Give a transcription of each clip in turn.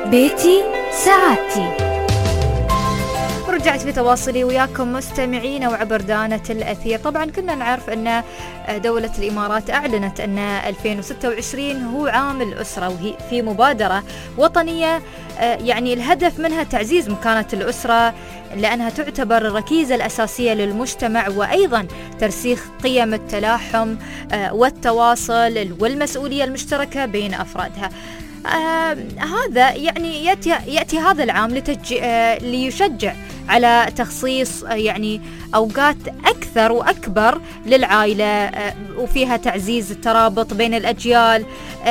بيتي سعادتي. ورجعت في تواصلي وياكم مستمعين وعبر دانة الأثير. طبعا كنا نعرف أن دولة الإمارات أعلنت أن 2026 هو عام الأسرة، وهي في مبادرة وطنية يعني الهدف منها تعزيز مكانة الأسرة، لأنها تعتبر الركيزة الأساسية للمجتمع، وأيضا ترسيخ قيم التلاحم والتواصل والمسؤولية المشتركة بين أفرادها. هذا يعني يأتي هذا العام ليشجع على تخصيص يعني أوقات أكثر وأكبر للعائلة، وفيها تعزيز الترابط بين الأجيال،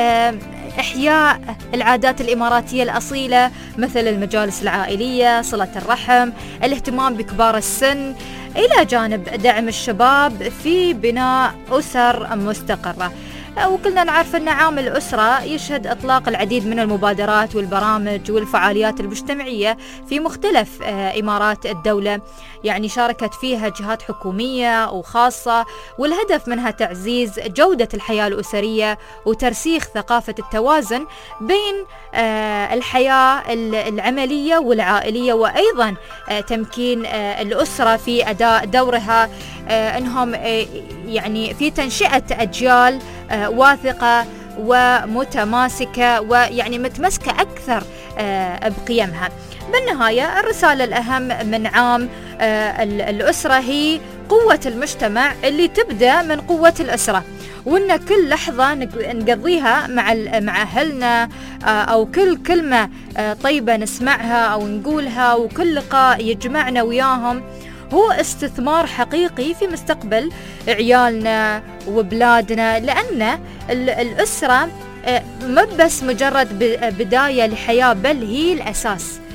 إحياء العادات الإماراتية الأصيلة مثل المجالس العائلية، صلة الرحم، الاهتمام بكبار السن، إلى جانب دعم الشباب في بناء أسر مستقرة. وكلنا نعرف أن عام الأسرة يشهد إطلاق العديد من المبادرات والبرامج والفعاليات المجتمعية في مختلف إمارات الدولة، يعني شاركت فيها جهات حكومية وخاصة، والهدف منها تعزيز جودة الحياة الأسرية وترسيخ ثقافة التوازن بين الحياة العملية والعائلية، وأيضا تمكين الأسرة في أداء دورها أنهم يعني في تنشئة أجيال واثقة ومتماسكة، ويعني متمسكة أكثر بقيمها. بالنهاية الرسالة الأهم من عام الأسرة هي قوة المجتمع اللي تبدأ من قوة الأسرة، وإن كل لحظة نقضيها مع أهلنا، أو كل كلمة طيبة نسمعها أو نقولها، وكل لقاء يجمعنا وياهم هو استثمار حقيقي في مستقبل عيالنا وبلادنا، لأن الأسرة مو بس مجرد بداية لحياة، بل هي الأساس